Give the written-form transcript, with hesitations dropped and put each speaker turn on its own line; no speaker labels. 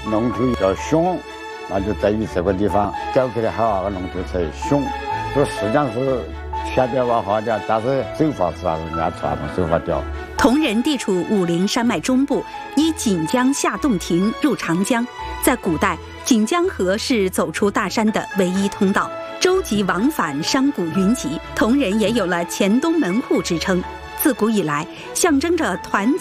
龙头要凶，那就在于这个地方搞起来好，那个龙头才凶。这实际上是前边挖好的，但是手法是按传统手法雕。
铜仁地处武陵山脉中部，依锦江下洞庭入长江。在古代，锦江河是走出大山的唯一通道，舟楫往返，商贾云集。铜仁也有了前东门户之称。自古以来，象征着团